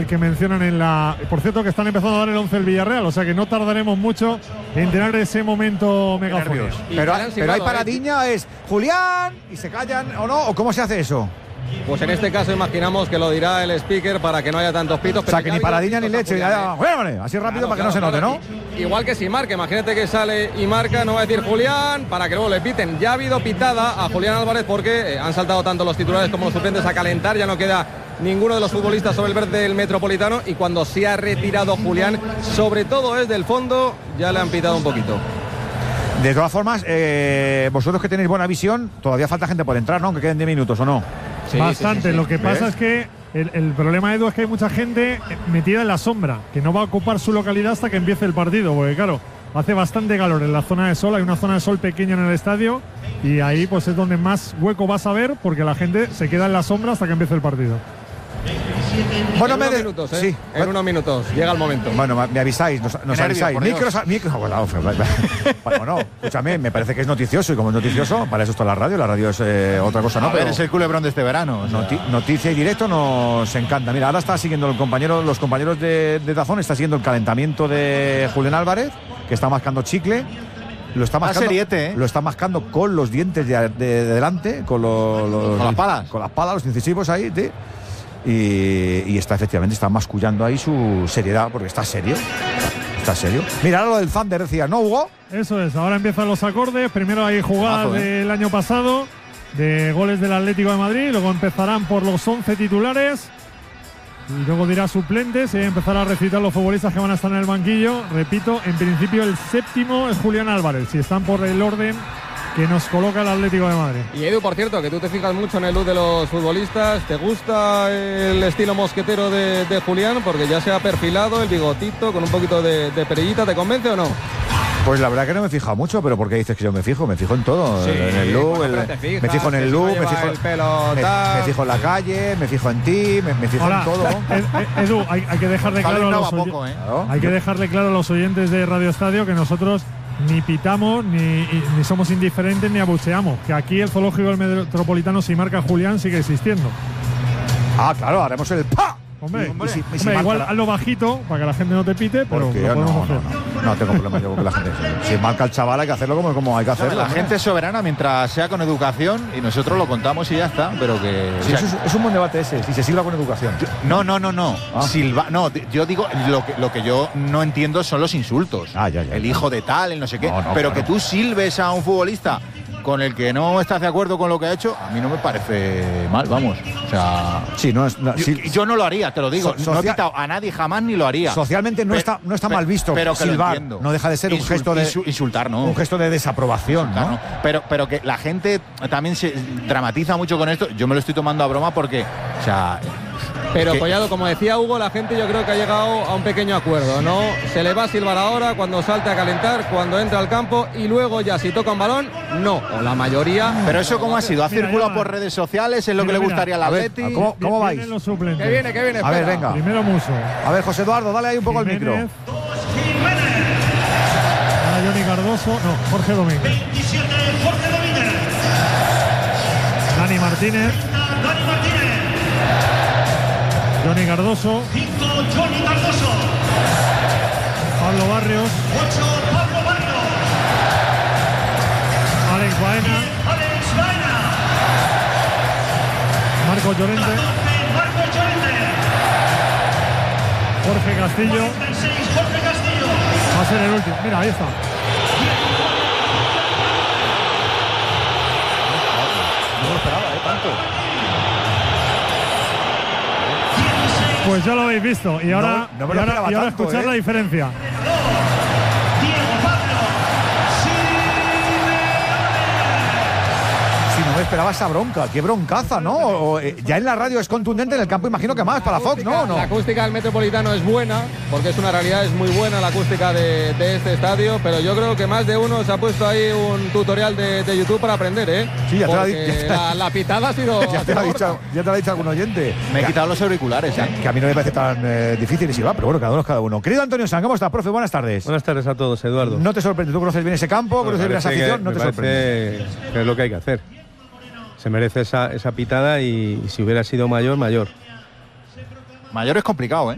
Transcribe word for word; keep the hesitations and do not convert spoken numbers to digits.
que mencionan en la… Por cierto, que están empezando a dar el once del Villarreal, o sea que no tardaremos mucho en tener ese momento megafónico. Pero, pero hay paradiña, es Julián, y se callan, ¿o no? ¿O cómo se hace eso? Pues en este caso imaginamos que lo dirá el speaker para que no haya tantos pitos. O sea, que ni paradiña ni leche, ya, ya, bueno, así rápido, claro, para que claro, no se note, claro. ¿no? I, igual que si marca, imagínate que sale y marca, no va a decir Julián, para que luego le piten. Ya ha habido pitada a Julián Álvarez porque eh, han saltado tanto los titulares como los suplentes a calentar, ya no queda ninguno de los futbolistas sobre el verde del Metropolitano, y cuando se ha retirado Julián, sobre todo desde el fondo, ya le han pitado un poquito. De todas formas, eh, vosotros que tenéis buena visión, todavía falta gente por entrar, ¿no? Aunque queden diez minutos, ¿o no? Sí, bastante, sí, sí, sí. Lo que pasa ¿Ves? es que el, el problema, Edu, es que hay mucha gente metida en la sombra, que no va a ocupar su localidad hasta que empiece el partido, porque claro, hace bastante calor en la zona de sol, hay una zona de sol pequeña en el estadio, y ahí pues es donde más hueco vas a ver, porque la gente se queda en la sombra hasta que empiece el partido. Bueno, en unos minutos, ¿eh? Sí. En unos minutos, llega el momento. Bueno, me avisáis, nos, nos avisáis. Micros, micros, bueno, no, escúchame, me parece que es noticioso, y como es noticioso, para eso está la radio, la radio es eh, otra cosa, ¿no? A ver, pero es el culebrón de este verano. O sea. noti noticia y directo nos encanta. Mira, ahora está siguiendo el compañero, los compañeros de, de Dazón, está siguiendo el calentamiento de Julián Álvarez, que está mascando chicle. Lo está mascando, seriete, ¿eh? Lo está mascando con los dientes de, de, de delante, con, los, los, con las palas. Con las palas, los incisivos ahí, ¿sí? Y, y está efectivamente está mascullando ahí su seriedad, porque está serio. Está serio. Mira lo del Thunder, decía, ¿no, Hugo? Eso es, ahora empiezan los acordes. Primero hay jugadas Mazo, ¿eh? del año pasado, de goles del Atlético de Madrid. Luego empezarán por los once titulares. Y luego dirá suplentes y empezará a recitar los futbolistas que van a estar en el banquillo. Repito, en principio el séptimo es Julián Álvarez, si están por el orden que nos coloca el Atlético de Madrid. Y Edu, por cierto, que tú te fijas mucho en el look de los futbolistas, ¿te gusta el estilo mosquetero de, de Julián? Porque ya se ha perfilado el bigotito con un poquito de, de perillita, ¿te convence o no? Pues la verdad que no me he fijado mucho, pero ¿por qué dices que yo me fijo? Me fijo en todo, sí, en el look, el, fijas, me fijo en el look, me fijo, el pelo, me, me fijo en la calle, me fijo en ti, me, me fijo Hola, en todo. Edu, hay, hay que dejarle claro a los poco, ¿eh? hay que dejarle claro a los oyentes de Radio Estadio que nosotros ni pitamos, ni, ni somos indiferentes, ni abucheamos. Que aquí el zoológico del Metropolitano, si marca Julián, sigue existiendo. Ah, claro, haremos el ¡pa! Hombre, y, hombre, y si, y si hombre igual hazlo bajito para que la gente no te pite, pero lo podemos no, hacer. No, no, no tengo problema yo con la gente. Si marca el chaval hay que hacerlo como, como hay que hacerlo. La ¿no? gente es soberana mientras sea con educación, y nosotros lo contamos y ya está, pero que… Sí, o sea, eso es, es un buen debate ese, si se silba con educación. Yo, no, no, no, no. Ah. Silba, no, yo digo, lo que, lo que yo no entiendo son los insultos. Ah, ya, ya, el ya. hijo de tal, el no sé qué. No, no, pero claro. que tú silbes a un futbolista con el que no estás de acuerdo con lo que ha hecho, a mí no me parece mal, vamos. O sea, sí, no es, no, yo, sí, yo no lo haría, te lo digo. So, no he quitado a nadie jamás ni lo haría. Socialmente no Pe está, no está pe mal visto pero que silbar, no deja de ser Insult, un gesto de insu, insultar, ¿no? Un gesto de desaprobación, insultar, ¿no? ¿no? Pero, pero que la gente también se dramatiza mucho con esto. Yo me lo estoy tomando a broma porque, o sea… Pero, que, Collado, como decía Hugo, la gente yo creo que ha llegado a un pequeño acuerdo, ¿no? Se le va a silbar ahora cuando salte a calentar, cuando entra al campo, y luego ya si toca un balón, no, o la mayoría. Pero eso cómo ha sido, ha mira, circulado ya, por redes sociales, es lo mira, que le mira, gustaría al Atleti. ¿Cómo, cómo vais? Los suplentes. Que viene, que viene. A ver, venga. Primero Muso. A ver, José Eduardo, dale ahí un poco Jiménez. el micro. Ahora Johnny Cardoso, no, Jorge Domínguez. veintisiete, Jorge Domínguez. Dani Martínez. Dani Martínez. Johnny Cardoso. cinco, Johnny Cardoso. Pablo Barrios. ocho, Pablo Barrios. Alex Baena. Alex Baena. Marco Llorente. catorce, Marco Llorente. Jorge Castillo. cuarenta y seis, Jorge Castillo. Va a ser el último. Mira, ahí está. No lo esperaba, ¿eh? Tanto. Pues ya lo habéis visto. Y ahora, no, no me y lo ahora, esperaba y ahora tanto, escuchad ¿eh? la diferencia. Diego Pablo. Si no me esperaba esa bronca, qué broncaza, ¿no? O, eh, ya en la radio es contundente, en el campo imagino que más para Fox, ¿no? ¿no? La acústica del Metropolitano es buena, porque es una realidad, es muy buena la acústica de, de este estadio, pero yo creo que más de uno se ha puesto ahí un tutorial de, de YouTube para aprender, ¿eh? Sí, ya te lo ha Porque dicho. La, la pitada ha sido… Ya te lo ha dicho, ya te lo ha dicho algún oyente. Me he quitado los auriculares, ¿eh? Que a mí no me parece tan eh, difícil y si va, pero bueno, cada uno es cada uno. Querido Antonio San, ¿cómo estás, profe? Buenas tardes. Buenas tardes a todos, Eduardo. No te sorprende, tú conoces bien ese campo, conoces bien esa afición, no te sorprende. Que es lo que hay que hacer. Se merece esa, esa pitada y, y si hubiera sido mayor, mayor. Mayor es complicado, ¿eh?